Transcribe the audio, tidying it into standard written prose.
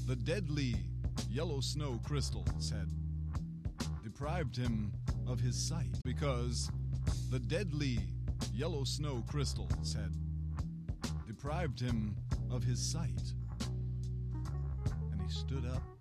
The deadly yellow snow crystals had deprived him of his sight because the deadly yellow snow crystals had deprived him of his sight. And he stood up